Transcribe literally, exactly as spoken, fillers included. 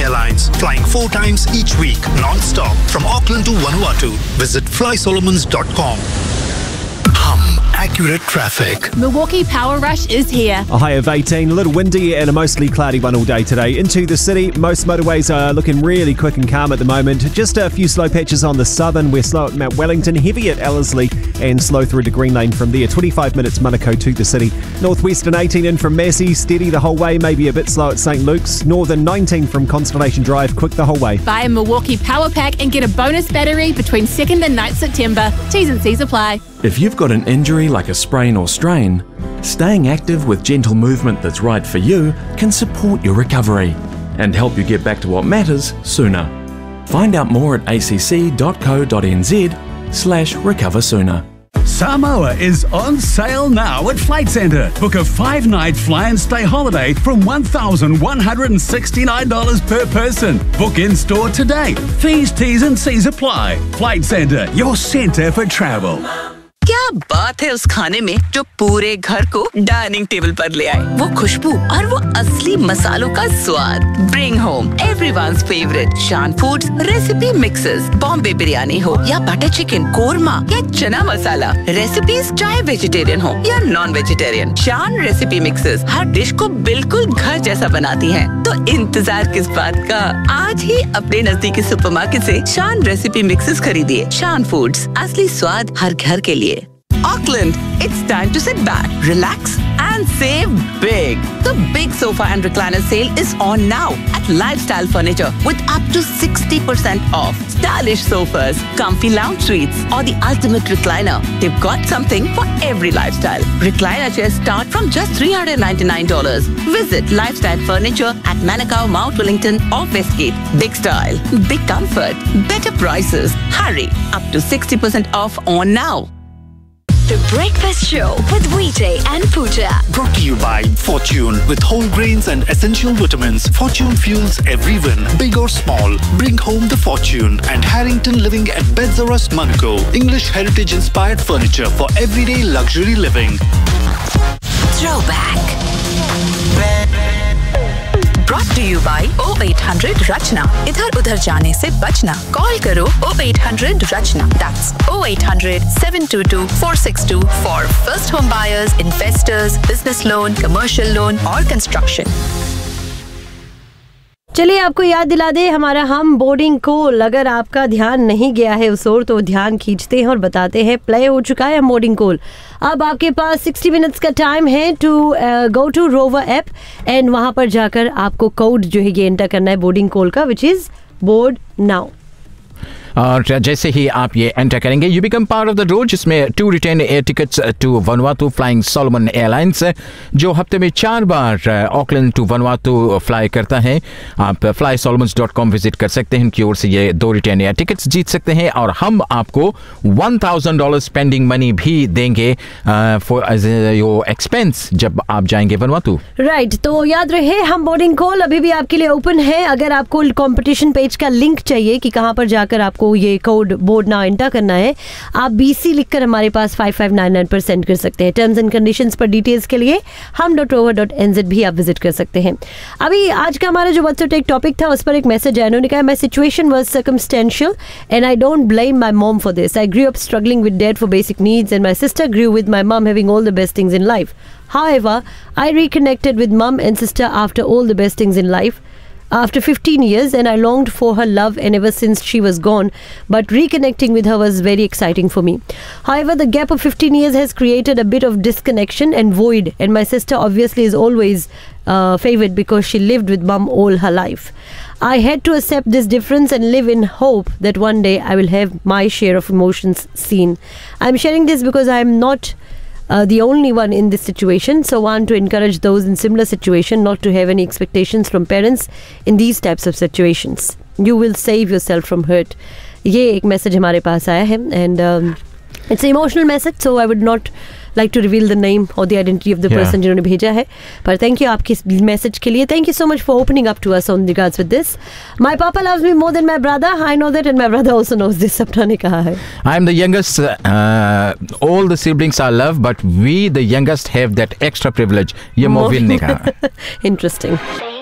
Airlines, flying four times each week, non-stop, from Auckland to Vanuatu. Visit fly solomons dot com. Hum, accurate traffic. Milwaukee Power Rush is here. A high of eighteen, a little windy and a mostly cloudy one all day today. Into the city, most motorways are looking really quick and calm at the moment. Just a few slow patches on the southern. We're slow at Mount Wellington, heavy at Ellerslie, and slow through to Green Lane from there. twenty-five minutes Manukau to the city. Northwestern eighteen in from Massey, steady the whole way, maybe a bit slow at Saint Luke's. Northern nineteen from Constellation Drive, quick the whole way. Buy a Milwaukee Power Pack and get a bonus battery between second and ninth September. T's and C's apply. If you've got an injury like a sprain or strain, staying active with gentle movement that's right for you can support your recovery and help you get back to what matters sooner. Find out more at acc dot co dot n z slash recover sooner. Samoa is on sale now at Flight Centre. Book a five-night fly and stay holiday from one thousand one hundred sixty-nine dollars per person. Book in-store today. Fees, T's and C's apply. Flight Centre, your centre for travel. क्या बात है उस खाने में जो पूरे घर को डाइनिंग टेबल पर ले आए? वो खुशबू और वो असली मसालों का स्वाद. Bring home everyone's favorite शान foods recipe mixes. Bombay biryani हो या बटर चिकन, कोरमा या चना मसाला, रेसिपीज चाहे वेजिटेरियन हो या नॉन वेजिटेरियन, शान रेसिपी मिक्सेस हर डिश को बिल्कुल घर जैसा बनाती हैं. तो इंतजार किस बात का? आज ही अपने नजदीकी सुपरमार्केट से शान रेसिपी मिक्सेस खरीदिए. शान फूड्स, असली स्वाद हर घर के लिए. Auckland, it's time to sit back, relax and save big. The big sofa and recliner sale is on now at Lifestyle Furniture with up to sixty percent off. Stylish sofas, comfy lounge suites or the ultimate recliner. They've got something for every lifestyle. Recliner chairs start from just three hundred ninety-nine dollars. Visit Lifestyle Furniture at Manukau, Mount Wellington or Westgate. Big style, big comfort, better prices. Hurry, up to sixty percent off on now. The Breakfast Show with Weeday and Pooja. Brought to you by Fortune. With whole grains and essential vitamins, Fortune fuels every win, big or small. Bring home the Fortune. And Harrington Living at Bedzarus, Manukau. English heritage-inspired furniture for everyday luxury living. Throwback. Brought to you by oh eight hundred Rachna. इधर उधर जाने से बचना. Call करो oh eight hundred Rachna. That's oh eight hundred seven two two four six two for first home buyers, investors, business loan, commercial loan और construction. चलिए आपको याद दिला दे हमारा हम बोर्डिंग कॉल. अगर आपका ध्यान नहीं गया है उस ओर तो ध्यान खींचते हैं और बताते हैं प्ले हो चुका है बोर्डिंग कॉल. अब आपके पास सिक्सटी मिनट्स का टाइम है to go to rover app and वहां पर जाकर आपको कोड जो है ये एंटर करना है बोर्डिंग कॉल का, विच इज बोर्ड नाउ. और जैसे ही आप ये एंटर करेंगे you become part of the draw, जिसमें to return air tickets to Vanuatu flying Solomon airlines जो हफ्ते में चार बार ऑकलैंड टू वनुआतू फ्लाई करता है. आप fly Solomon's dot com visit कर सकते हैं. उनकी ओर से ये दो रिटर्न एयर टिकट्स जीत सकते हैं और हम आपको one thousand dollar spending money भी देंगे फॉर एज योर एक्सपेंस जब आप जाएंगे वनुआतू. राइट, तो याद रहे हम बोर्डिंग कॉल अभी भी आपके लिए ओपन है. अगर आपको कॉम्पिटिशन पेज का लिंक चाहिए कि कहाँ पर जाकर आपको ये कोड बोर्ड नाउ एंटर करना है, आप बीसी लिखकर हमारे पास फाइव फाइव नाइन नाइन पर सेंड कर सकते हैं. टर्म्स एंड कंडीशंस पर डिटेल्स के लिए हम dot rover dot N Z भी आप विजिट कर सकते हैं. अभी आज का हमारा जो व्हाट्सएप एक टॉपिक था उस पर एक मैसेज आया. उन्होंने कहा my situation was circumstantial and I don't blame my mom for this. I grew up struggling with dad for basic needs and my sister Guru with my mom having all the best things in life. However, I reconnected with mom and sister after all the best things in life. After fifteen years, and I longed for her love and ever since she was gone, but reconnecting with her was very exciting for me. However, the gap of fifteen years has created a bit of disconnection and void, and my sister obviously is always uh, favored because she lived with mom all her life. I had to accept this difference and live in hope that one day I will have my share of emotions seen. I'm sharing this because I'm not Uh, the only one in this situation, so want to encourage those in similar situation not to have any expectations from parents in these types of situations. You will save yourself from hurt. ये एक message हमारे पास आया है and um, it's an emotional message, so I would not like to reveal the name or the identity of the Yeah. person जिन्होंने भेजा है. पर thank you आपकी मैसेज के लिए. Thank you so much for opening up to us on regards with this. My papa loves me more than my brother. I know that and my brother also knows this. सपना ने कहा है. I am the youngest. Uh, all the siblings are loved, but we, the youngest, have that extra privilege. ये मोविन ने कहा. Interesting.